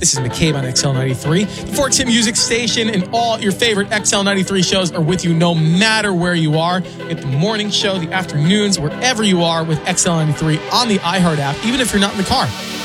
This is McCabe on XL93. The Forks Hit Music Station and all your favorite XL93 shows are with you no matter where you are. Get the morning show, the afternoons, wherever you are with XL93 on the iHeart app, even if you're not in the car.